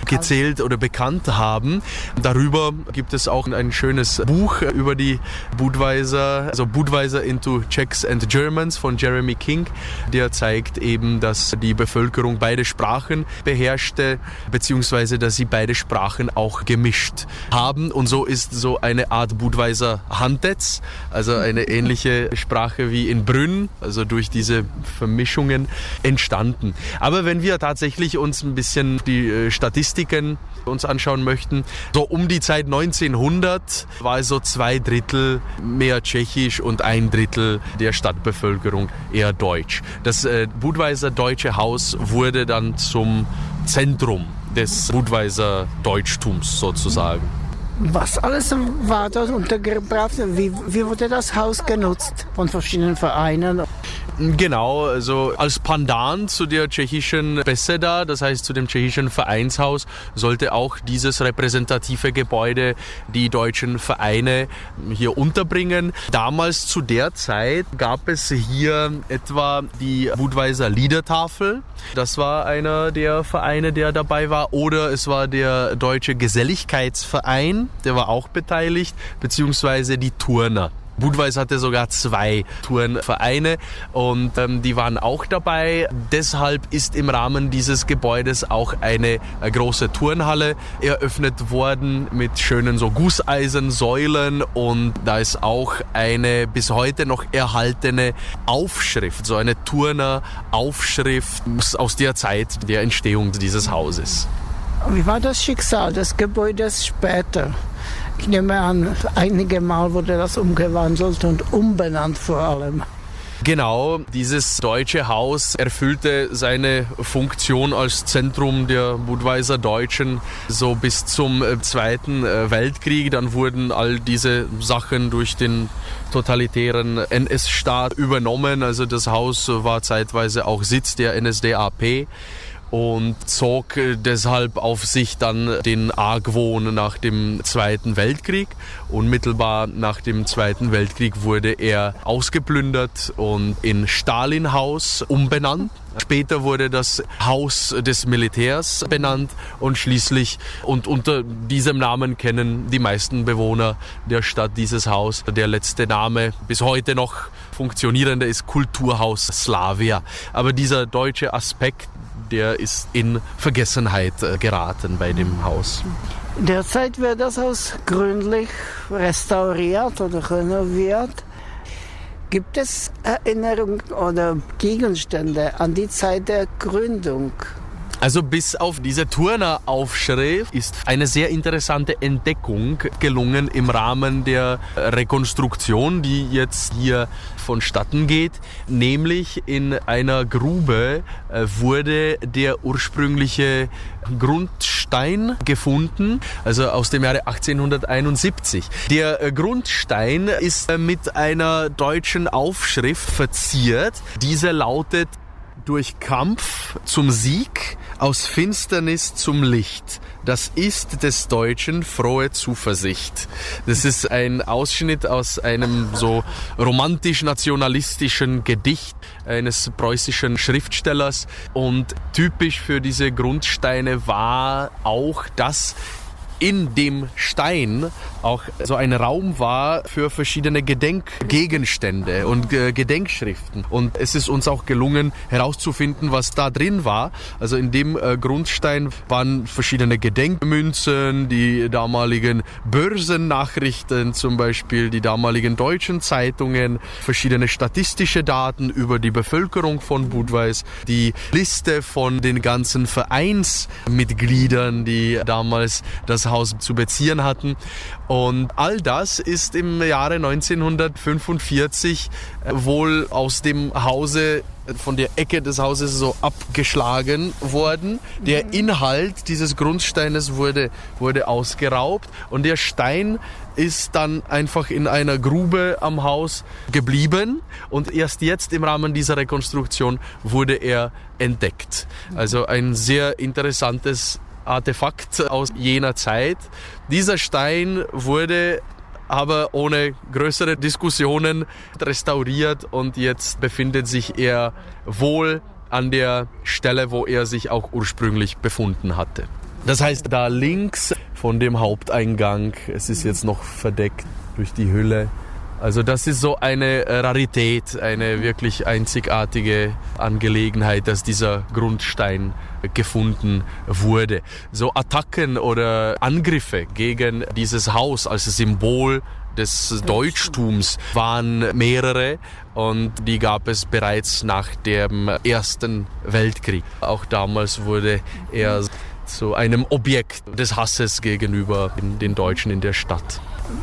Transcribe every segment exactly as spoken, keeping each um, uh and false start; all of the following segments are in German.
gezählt oder bekannt haben. Darüber gibt es auch ein schönes Buch über die Budweiser, also Budweiser into Czechs and Germans von Jeremy King. Der zeigt eben, dass die Bevölkerung beide Sprachen beherrschte, beziehungsweise dass sie beide Sprachen auch gemischt haben. Und so ist so eine Art Budweiser Handets, also eine ähnliche Sprache wie in Brünn, also durch diese Vermischungen entstanden. Aber wenn wir tatsächlich uns ein bisschen die Statistiken uns anschauen möchten, so um die Zeit neunzehnhundert war es so zwei Drittel mehr tschechisch und ein Drittel der Stadtbevölkerung eher deutsch. Das äh, Budweiser Deutsche Haus wurde dann zum Zentrum des Budweiser Deutschtums sozusagen. Was alles war dort untergebracht? Wie, wie wurde das Haus genutzt von verschiedenen Vereinen? Genau, also als Pandan zu der tschechischen Beseda, das heißt zu dem tschechischen Vereinshaus, sollte auch dieses repräsentative Gebäude die deutschen Vereine hier unterbringen. Damals zu der Zeit gab es hier etwa die Budweiser Liedertafel. Das war einer der Vereine, der dabei war. Oder es war der Deutsche Geselligkeitsverein, der war auch beteiligt, beziehungsweise die Turner. Budweiser hatte sogar zwei Turnvereine und ähm, die waren auch dabei. Deshalb ist im Rahmen dieses Gebäudes auch eine äh, große Turnhalle eröffnet worden mit schönen so Gusseisensäulen, und da ist auch eine bis heute noch erhaltene Aufschrift, so eine Turner-Aufschrift aus der Zeit der Entstehung dieses Hauses. Wie war das Schicksal des Gebäudes später? Ich nehme an, einige Mal wurde das umgewandelt und umbenannt vor allem. Genau, dieses deutsche Haus erfüllte seine Funktion als Zentrum der Budweiser Deutschen so bis zum Zweiten Weltkrieg. Dann wurden all diese Sachen durch den totalitären N S-Staat übernommen. Also das Haus war zeitweise auch Sitz der N S D A P. Und zog deshalb auf sich dann den Argwohn nach dem Zweiten Weltkrieg. Unmittelbar nach dem Zweiten Weltkrieg wurde er ausgeplündert und in Stalinhaus umbenannt. Später wurde das Haus des Militärs benannt und schließlich, und unter diesem Namen kennen die meisten Bewohner der Stadt dieses Haus. Der letzte Name, bis heute noch funktionierende, ist Kulturhaus Slavia. Aber dieser deutsche Aspekt, der ist in Vergessenheit geraten bei dem Haus. Derzeit wird das Haus gründlich restauriert oder renoviert. Gibt es Erinnerungen oder Gegenstände an die Zeit der Gründung? Also bis auf diese Turner-Aufschrift ist eine sehr interessante Entdeckung gelungen im Rahmen der Rekonstruktion, die jetzt hier vonstatten geht. Nämlich in einer Grube wurde der ursprüngliche Grundstein gefunden, also aus dem Jahre achtzehnhunderteinundsiebzig. Der Grundstein ist mit einer deutschen Aufschrift verziert. Diese lautet: Durch Kampf zum Sieg, aus Finsternis zum Licht. Das ist des Deutschen frohe Zuversicht. Das ist ein Ausschnitt aus einem so romantisch-nationalistischen Gedicht eines preußischen Schriftstellers. Und typisch für diese Grundsteine war auch, dass in dem Stein auch so ein Raum war für verschiedene Gedenkgegenstände und äh, Gedenkschriften. Und es ist uns auch gelungen herauszufinden, was da drin war. Also in dem äh, Grundstein waren verschiedene Gedenkmünzen, die damaligen Börsennachrichten, zum Beispiel die damaligen deutschen Zeitungen, verschiedene statistische Daten über die Bevölkerung von Budweis, die Liste von den ganzen Vereinsmitgliedern, die damals das Haus zu beziehen hatten. Und all das ist im Jahre neunzehnhundertfünfundvierzig wohl aus dem Hause, von der Ecke des Hauses so abgeschlagen worden. Der Inhalt dieses Grundsteines wurde, wurde ausgeraubt und der Stein ist dann einfach in einer Grube am Haus geblieben und erst jetzt im Rahmen dieser Rekonstruktion wurde er entdeckt. Also ein sehr interessantes Artefakt aus jener Zeit. Dieser Stein wurde aber ohne größere Diskussionen restauriert und jetzt befindet sich er wohl an der Stelle, wo er sich auch ursprünglich befunden hatte. Das heißt, da links von dem Haupteingang, es ist jetzt noch verdeckt durch die Hülle. Also das ist so eine Rarität, eine wirklich einzigartige Angelegenheit, dass dieser Grundstein gefunden wurde. So Attacken oder Angriffe gegen dieses Haus als Symbol des Deutschtums waren mehrere und die gab es bereits nach dem Ersten Weltkrieg. Auch damals wurde er zu einem Objekt des Hasses gegenüber den Deutschen in der Stadt.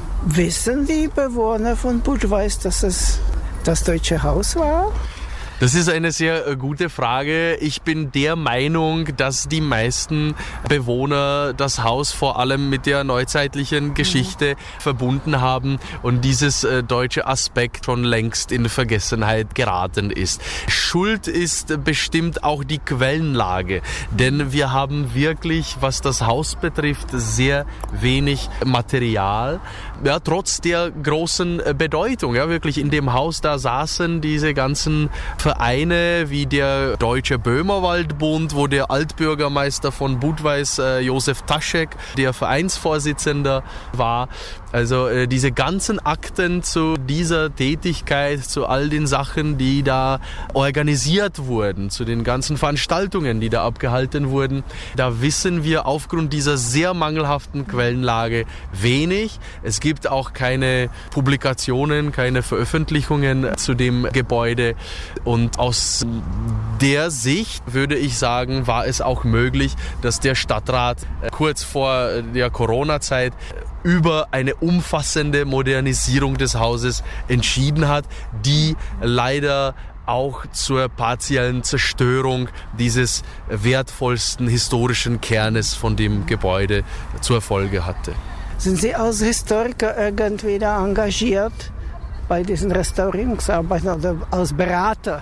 Wissen die Bewohner von Budweis, dass es das Deutsche Haus war? Das ist eine sehr gute Frage. Ich bin der Meinung, dass die meisten Bewohner das Haus vor allem mit der neuzeitlichen Geschichte mhm. verbunden haben und dieses äh, deutsche Aspekt schon längst in Vergessenheit geraten ist. Schuld ist bestimmt auch die Quellenlage, denn wir haben wirklich, was das Haus betrifft, sehr wenig Material. Ja, trotz der großen Bedeutung, ja, wirklich in dem Haus, da saßen diese ganzen Vereine wie der Deutsche Böhmerwaldbund, wo der Altbürgermeister von Budweis, äh, Josef Taschek, der Vereinsvorsitzender war. Also äh, diese ganzen Akten zu dieser Tätigkeit, zu all den Sachen, die da organisiert wurden, zu den ganzen Veranstaltungen, die da abgehalten wurden, da wissen wir aufgrund dieser sehr mangelhaften Quellenlage wenig. Es gibt auch keine Publikationen, keine Veröffentlichungen zu dem Gebäude. Und aus der Sicht würde ich sagen, war es auch möglich, dass der Stadtrat kurz vor der Corona-Zeit über eine umfassende Modernisierung des Hauses entschieden hat, die leider auch zur partiellen Zerstörung dieses wertvollsten historischen Kernes von dem Gebäude zur Folge hatte. Sind Sie als Historiker irgendwie da engagiert bei diesen Restaurierungsarbeiten oder als Berater?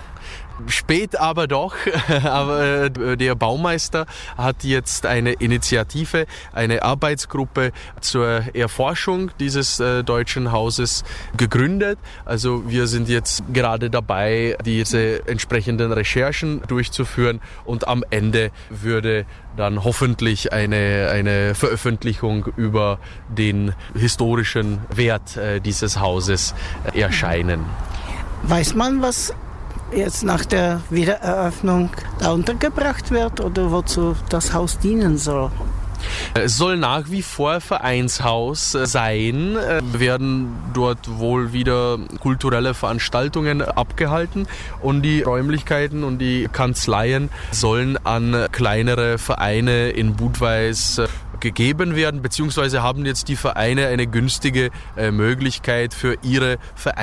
Spät aber doch, aber der Baumeister hat jetzt eine Initiative, eine Arbeitsgruppe zur Erforschung dieses äh, deutschen Hauses gegründet. Also wir sind jetzt gerade dabei, diese entsprechenden Recherchen durchzuführen und am Ende würde dann hoffentlich eine, eine Veröffentlichung über den historischen Wert äh, dieses Hauses äh, erscheinen. Weiß man, was jetzt nach der Wiedereröffnung da untergebracht wird oder wozu das Haus dienen soll? Es soll nach wie vor Vereinshaus sein, werden dort wohl wieder kulturelle Veranstaltungen abgehalten und die Räumlichkeiten und die Kanzleien sollen an kleinere Vereine in Budweis gegeben werden, beziehungsweise haben jetzt die Vereine eine günstige äh, Möglichkeit für ihre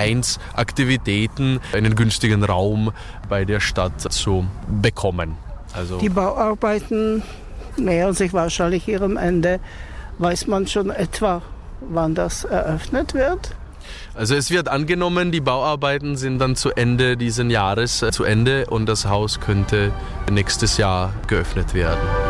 Vereinsaktivitäten, einen günstigen Raum bei der Stadt zu bekommen. Also die Bauarbeiten nähern sich wahrscheinlich ihrem Ende. Weiß man schon etwa, wann das eröffnet wird? Also es wird angenommen, die Bauarbeiten sind dann zu Ende dieses Jahres äh, zu Ende und das Haus könnte nächstes Jahr geöffnet werden.